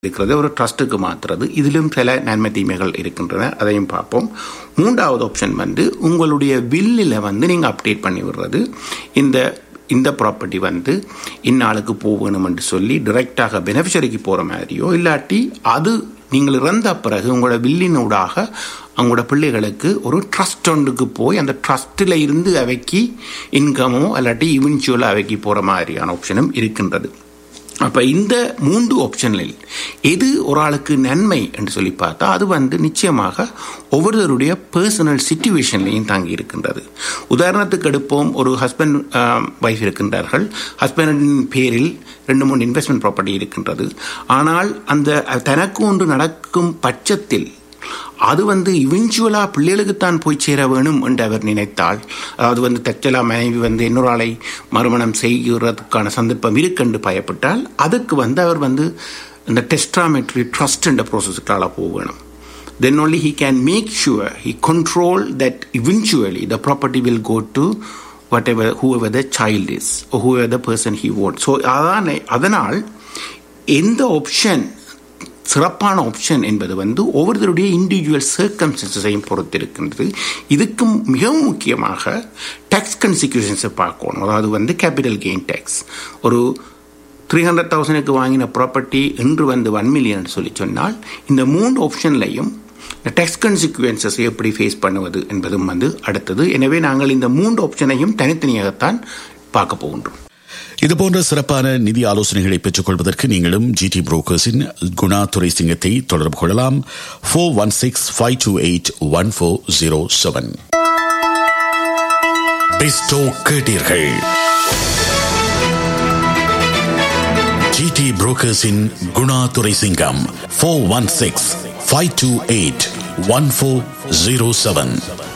இருக்கிறது ஒரு ட்ரஸ்ட்டுக்கு மாற்றுறது. இதிலும் சில நன்மை தீமைகள் இருக்கின்றன, அதையும் பார்ப்போம். மூன்றாவது ஆப்ஷன் உங்களுடைய வில்லில் நீங்கள் அப்டேட் பண்ணி விடுறது. இந்த ப்ராப்பர்ட்டி இந்நாளுக்கு போகணும் என்று சொல்லி டைரெக்டாக பெனிஃபிஷரிக்கு போகிற மாதிரியோ, இல்லாட்டி அது நீங்கள் இறந்த பிறகு உங்களோட வில்லினூடாக அவங்களோட பிள்ளைகளுக்கு ஒரு ட்ரஸ்ட் ஒன்றுக்கு போய் அந்த ட்ரஸ்ட்டில் இருந்து அவைக்கு இன்கமோ இல்லாட்டி இவென்ச்சுவலாக அவைக்கு போகிற மாதிரியான ஆப்ஷனும் இருக்கின்றது. அப்போ இந்த 3 ஆப்ஷனில் எது ஒரு ஆளுக்கு நன்மை என்று சொல்லி பார்த்தா அது நிச்சயமாக ஒவ்வொருவருடைய பர்சனல் சிச்சுவேஷன்லையும் தாங்கி இருக்கின்றது. உதாரணத்துக்கு எடுப்போம், ஒரு ஹஸ்பண்ட் ஒய்ஃப் இருக்கின்றார்கள். ஹஸ்பண்டின் பேரில் 2-3 இன்வெஸ்ட்மெண்ட் ப்ராப்பர்ட்டி இருக்கின்றது. ஆனால் அந்த தனக்கு ஒன்று நடக்கும் பட்சத்தில் அது இவென்ச்சுவலாக பிள்ளைகளுக்குத்தான் போய் சேர வேணும் என்று அவர் நினைத்தால், அதாவது தச்சலா மனைவி இன்னொரு ஆளை மறுமணம் செய்கிறதுக்கான சந்தர்ப்பம் இருக்குன்னு பயப்பட்டால் அதுக்கு அவர் இந்த டெஸ்டாமெட்ரி ட்ரஸ்ட் என்ற ப்ராசஸுக்கால போக வேணும். Then only he can make sure he control that eventually the property will go to whoever the child is or whoever the person he wants. So அதனால் எந்த ஆப்ஷன் சிறப்பான ஆப்ஷன் என்பது ஒவ்வொருத்தருடைய இண்டிவிஜுவல் சர்க்கம்ஸ்டன்ஸையும் பொறுத்து இருக்கின்றது. இதுக்கு மிகவும் முக்கியமாக டேக்ஸ் கன்சிக்யூஷன்ஸை பார்க்கணும். அதாவது கேபிட்டல் கெயின் டேக்ஸ். ஒரு 300,000க்கு வாங்கின ப்ராப்பர்ட்டி என்று 1 மில்லியன் சொல்லி சொன்னால் இந்த 3 ஆப்ஷன்லையும் இந்த டேக்ஸ் கன்சிக்வன்சஸ் எப்படி ஃபேஸ் பண்ணுவது என்பதும் அடுத்தது. எனவே நாங்கள் இந்த 3 ஆப்ஷனையும் தனித்தனியாகத்தான் பார்க்க போகின்றோம். இதுபோன்ற சிறப்பான நிதி ஆலோசனைகளை பெற்றுக் கொள்வதற்கு நீங்களும் GT புரோக்கர்ஸின் குணா துரைசிங்கத்தை தொடர்பு கொள்ளலாம். 416-528-1407. பெஸ்டோ கேட்டீர்கள். GT புரோக்கர்ஸின் குணா துரைசிங்கம் 416-528-1407.